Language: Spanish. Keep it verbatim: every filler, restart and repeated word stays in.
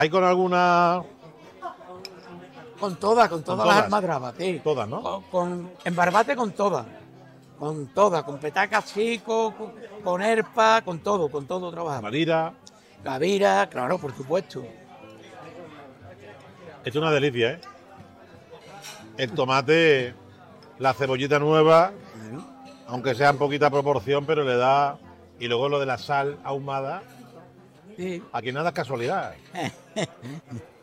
¿Hay con alguna...? Con todas, con todas todas. las almadrabas, sí. Todas, ¿no? Con, con- en barbate con todas. Con todas, con petacas chico, con, con herpa, con todo, con todo trabajamos. Madira. Gavira, claro, por supuesto. Es una delicia, ¿eh? El tomate, la cebollita nueva, aunque sea en poquita proporción, pero le da... Y luego lo de la sal ahumada, Sí. aquí nada es casualidad.